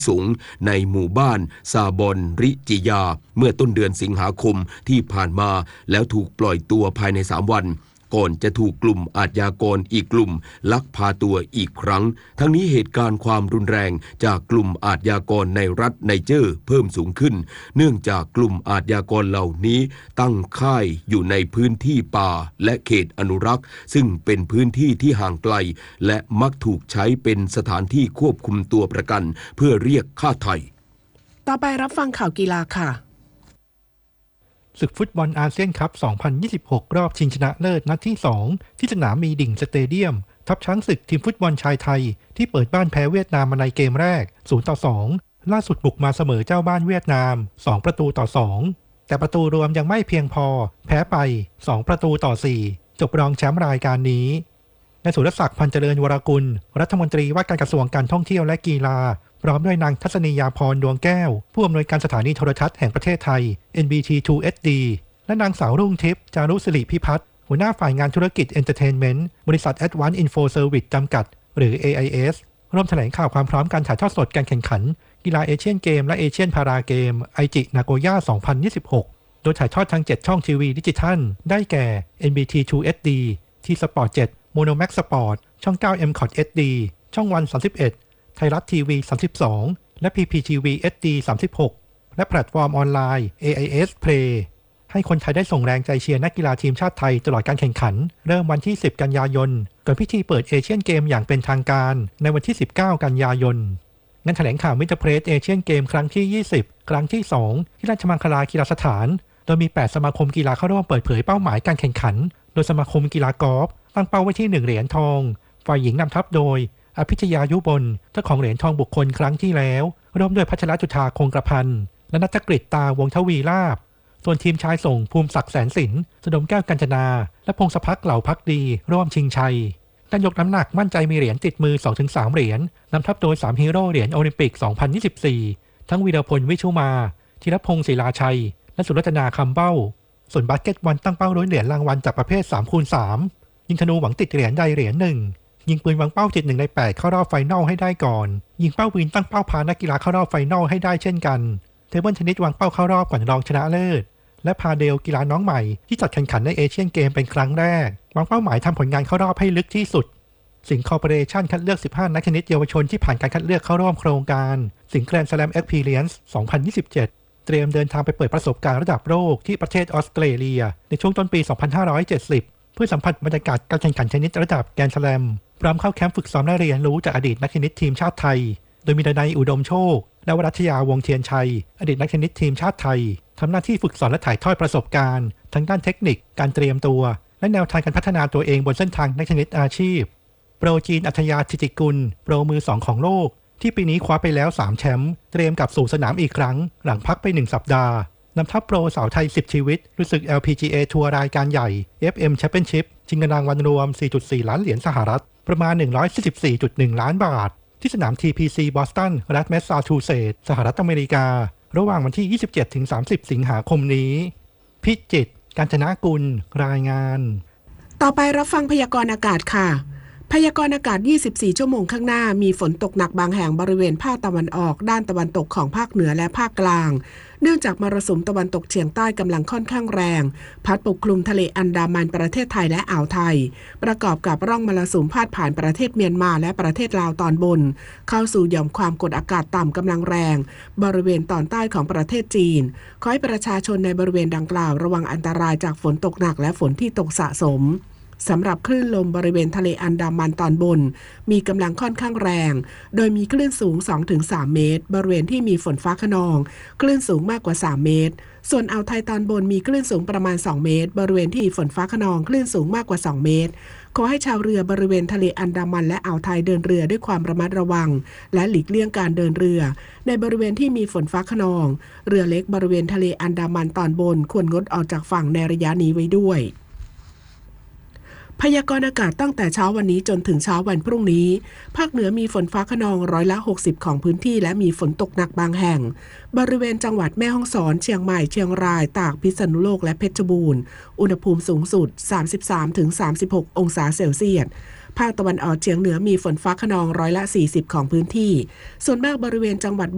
สูงในหมู่บ้านซาบอนริจิยาเมื่อต้นเดือนสิงหาคมที่ผ่านมาแล้วถูกปล่อยตัวภายใน3 วันก่อนจะถูกกลุ่มอาชญากรอีกกลุ่มลักพาตัวอีกครั้งทั้งนี้เหตุการณ์ความรุนแรงจากกลุ่มอาชญากรในรัฐไนเจอร์เพิ่มสูงขึ้นเนื่องจากกลุ่มอาชญากรเหล่านี้ตั้งค่ายอยู่ในพื้นที่ป่าและเขตอนุรักษ์ซึ่งเป็นพื้นที่ที่ห่างไกลและมักถูกใช้เป็นสถานที่ควบคุมตัวประกันเพื่อเรียกค่าไถ่ต่อไปรับฟังข่าวกีฬาค่ะศึกฟุตบอลอาเซียนคัพ 2026 รอบชิงชนะเลิศนัดที่ 2 ที่สนามมีดิ่งสเตเดียมทัพช้างศึกทีมฟุตบอลชายไทยที่เปิดบ้านแพ้เวียดนามมาในเกมแรก 0-2 ล่าสุดบุกมาเสมอเจ้าบ้านเวียดนาม 2-2 แต่ประตูรวมยังไม่เพียงพอแพ้ไป 2-4 จบรองแชมป์รายการนี้นายสุรศักดิ์ พันเจริญวรกุลรัฐมนตรีว่าการกระทรวงการท่องเที่ยวและกีฬาพร้อมด้วยนางทัศนียาพรดวงแก้วผู้อำนวยการสถานีโทรทัศน์แห่งประเทศไทย NBT2 HD และนางสาวรุ่งทิพย์จารุศิริพิพัฒน์หัวหน้าฝ่ายงานธุรกิจเอนเตอร์เทนเมนต์บริษัท Advanced Info Service จำกัดหรือ AIS ร่วมแถลงข่าวความพร้อมการถ่ายทอดสดการแข่งขันกีฬาเอเชียนเกมและเอเชียนพาราเกมไอจินาโกย่า 2026 โดยถ่ายทอดทาง 7 ช่องทีวีดิจิทัลได้แก่ NBT2 HD T-Sport 7 Monomax Sport ช่อง 9 MCOT HD ช่องวัน 31 ไทยรัฐทีวี 32 และ PPTV HD 36 และแพลตฟอร์มออนไลน์ AIS Play ให้คนไทยได้ส่งแรงใจเชียร์นักกีฬาทีมชาติไทยตลอดการแข่งขันเริ่มวันที่ 10 กันยายนก่อนพิธีเปิดเอเชียนเกมอย่างเป็นทางการในวันที่ 19 กันยายนงานแถลงข่าวมิสเตอร์เพรสเอเชียนเกมครั้งที่ 20 ครั้งที่ 2 ที่ราชมังคลากีฬาสถานโดยมี 8 สมาคมกีฬาเข้าร่วมเปิดเผยเป้าหมายการแข่งขันโดยสมาคมกีฬากอล์ฟตั้งเป้าไว้ที่ 1 เหรียญทองฝ่ายหญิงนำทัพโดยอภิชยายุบลเจ้าของเหรียญทองบุคคลครั้งที่แล้วร่วมด้วยพัชรจุฑาคงกระพันและณัฐกฤษตาวงทวีลาภส่วนทีมชายส่งภูมิศักดิ์แสนสินสดมแก้วกัญจนาและพงศพักเหล่าพักดีร่วมชิงชัยด้านยกน้ำหนักมั่นใจมีเหรียญติดมือ 2-3 เหรียญนำทัพโดย3ฮีโร่เหรียญโอลิมปิก 2024 ทั้งวีรพลวิชุมาธีรพงศ์ศิลาชัยและสุรัตนาคำเบ้าส่วนบาสเกตบอลตั้งเป้าด้วยเหรียญรางวัลจากประเภท 3x3 ยิงธนูหวังติดเหรียญใดเหรียญหนึ่งยิงปืนวางเป้าติด1 ใน 8เข้ารอบไฟนอลให้ได้ก่อนยิงเป้าปืนตั้งเป้าพานักกีฬาเข้ารอบไฟนอลให้ได้เช่นกันเทเบิลเทนนิสวางเป้าเข้ารอบก่อนรองชนะเลิศและพาเดลกีฬาน้องใหม่ที่จัดแข่งขันในเอเชียนเกมเป็นครั้งแรกวางเป้าหมายทำผลงานเข้ารอบให้ลึกที่สุดสิงห์คอร์ปอเรชั่นคัดเลือก15นักเทนนิสเยาวชนที่ผ่านการคัดเลือกเข้าร่วมโครงการสิงห์แกรนด์สแลมเอ็กซ์พีเรียนซ์ 2027 เตรียมเดินทางไปเปิดประสบการณ์ระดับโลกที่ประเทศออสเตรเลียในช่วงต้นปี 2570 เพื่อสัมผัสบรรยากาศการแข่งขันเทนนิสระดับแกรนด์สแลมพร้อมเข้าแคมป์ฝึกซ้อมและเรียนรู้จากอดีตนักเทนนิสทีมชาติไทยโดยมีดนัยอุดมโชคและวรัชยาวงเทียนชัยอดีตนักเทนนิสทีมชาติไทยทำหน้าที่ฝึกสอนและถ่ายทอดประสบการณ์ทั้งด้านเทคนิคการเตรียมตัวและแนวทางการพัฒนาตัวเองบนเส้นทางนักเทนนิสอาชีพโปรจีนอัธยาธิติกุลโปรมือ2ของโลกที่ปีนี้คว้าไปแล้ว3แชมป์เตรียมกลับสู่สนามอีกครั้งหลังพักไป1สัปดาห์นำทัพโปรสาวไทย10ชีวิตรู้สึก LPGA ทัวร์รายการใหญ่ FM Championship ชิงเงินรางวัลรวม 4.4 ล้านเหรียญสหรัฐประมาณ 144.1 ล้านบาทที่สนาม TPC บอสตันรัฐแมสซาชูเซตส์สหรัฐอเมริการะหว่างวันที่ 27-30 สิงหาคมนี้พิจิตร กาญจนกุลรายงานต่อไปรับฟังพยากรณ์อากาศค่ะพยากรณ์อากาศ24ชั่วโมงข้างหน้ามีฝนตกหนักบางแห่งบริเวณภาคตะวันออกด้านตะวันตกของภาคเหนือและภาคกลางเนื่องจากมรสุมตะวันตกเฉียงใต้กำลังค่อนข้างแรงพัดปกคลุมทะเลอันดามันประเทศไทยและอ่าวไทยประกอบกับร่องมรสุมพาดผ่านประเทศเมียนมาและประเทศลาวตอนบนเข้าสู่หย่อมความกดอากาศต่ำกำลังแรงบริเวณตอนใต้ของประเทศจีนขอให้ประชาชนในบริเวณดังกล่าวระวังอันตรายจากฝนตกหนักและฝนที่ตกสะสมสำหรับคลื่นลมบริเวณทะเลอันดามันตอนบนมีกำลังค่อนข้างแรงโดยมีคลื่นสูง 2-3 เมตรบริเวณที่มีฝนฟ้าคะนองคลื่นสูงมากกว่า3เมตรส่วนอ่าวไทยตอนบนมีคลื่นสูงประมาณ2เมตรบริเวณที่มีฝนฟ้าคะนองคลื่นสูงมากกว่า2เมตรขอให้ชาวเรือบริเวณทะเลอันดามันและอ่าวไทยเดินเรือด้วยความระมัดระวังและหลีกเลี่ยงการเดินเรือในบริเวณที่มีฝนฟ้าคะนองเรือเล็กบริเวณทะเลอันดามันตอนบนควรงดออกจากฝั่งในระยะนี้ไว้ด้วยพยากรณ์อากาศตั้งแต่เช้าวันนี้จนถึงเช้าวันพรุ่งนี้ภาคเหนือมีฝนฟ้าคะนอง60%ของพื้นที่และมีฝนตกหนักบางแห่งบริเวณจังหวัดแม่ฮ่องสอนเชียงใหม่เชียงรายตากพิษณุโลกและเพชรบูรณ์อุณหภูมิสูงสุด 33-36 องศาเซลเซียสภาคตะวันออกเฉียงเหนือมีฝนฟ้าคะนอง40%ของพื้นที่ส่วนมากบริเวณจังหวัด